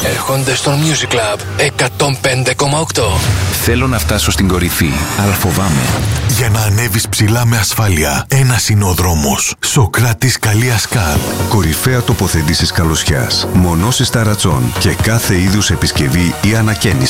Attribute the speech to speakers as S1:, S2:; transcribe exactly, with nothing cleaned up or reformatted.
S1: έρχονται στο Music Club εκατόν πέντε κόμμα οκτώ.
S2: Θέλω να φτάσω στην κορυφή, αλλά φοβάμαι.
S3: Για να ανέβεις ψηλά με ασφάλεια, ένας είναι ο δρόμος. Σοκράτης Καλίας Καρ.
S4: Κορυφαία τοποθέτηση καλωσιάς. Μονώσεις ταρατσών και κάθε είδους επισκευή ή ανακαίνιση